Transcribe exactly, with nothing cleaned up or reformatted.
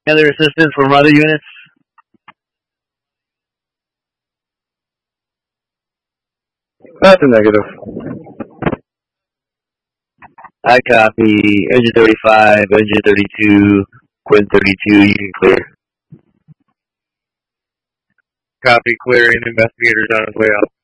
Any other assistance from other units? That's a negative. I copy. Engine thirty-five, engine thirty-two, Quinn thirty-two, you can clear. Copy, clearing, investigators on his way out.